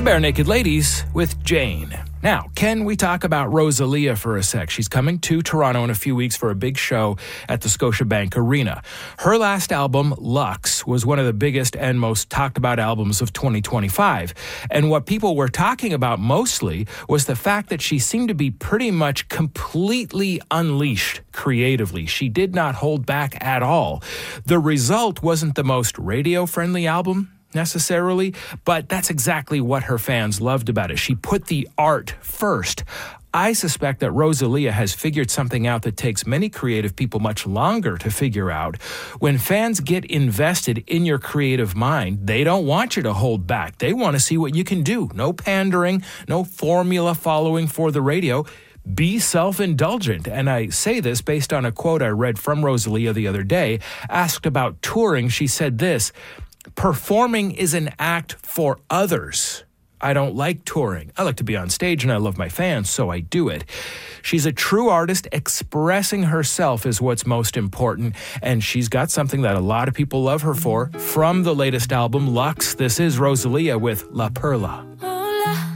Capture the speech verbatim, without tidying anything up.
the Bare Naked Ladies with Jane. Now, can we talk about Rosalia for a sec? She's coming to Toronto in a few weeks for a big show at the Scotiabank Arena. Her last album, Lux, was one of the biggest and most talked about albums of twenty twenty-five. And what people were talking about mostly was the fact that she seemed to be pretty much completely unleashed creatively. She did not hold back at all. The result wasn't the most radio-friendly album necessarily, but that's exactly what her fans loved about it. She put the art first. I suspect that Rosalia has figured something out that takes many creative people much longer to figure out. When fans get invested in your creative mind, they don't want you to hold back. They want to see what you can do. No pandering, no formula following for the radio. Be self-indulgent. And I say this based on a quote I read from Rosalia the other day. Asked about touring, she said this: "Performing is an act for others. I don't like touring. I like to be on stage and I love my fans, so I do it." She's a true artist. Expressing herself is what's most important, and she's got something that a lot of people love her for. From the latest album, Lux, this is Rosalia with La Perla.